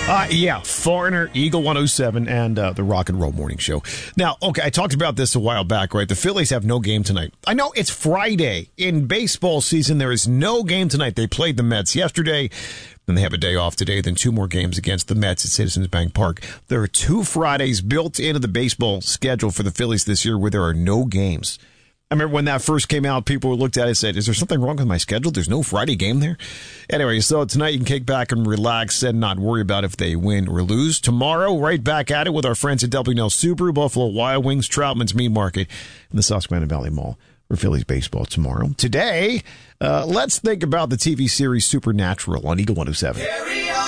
Yeah, Foreigner, Eagle 107, and the Rock and Roll Morning Show. Now, okay, I talked about this a while back, right? The Phillies have no game tonight. I know it's Friday. In baseball season, there is no game tonight. They played the Mets yesterday, then they have a day off today, then 2 more games against the Mets at Citizens Bank Park. There are 2 Fridays built into the baseball schedule for the Phillies this year where there are no games. I remember when that first came out, people looked at it and said, is there something wrong with my schedule? There's no Friday game there? Anyway, so tonight you can kick back and relax and not worry about if they win or lose. Tomorrow, right back at it with our friends at W&L Subaru, Buffalo Wild Wings, Troutman's Meat Market, and the Susquehanna Valley Mall for Phillies baseball tomorrow. Today, let's think about the TV series Supernatural on Eagle 107.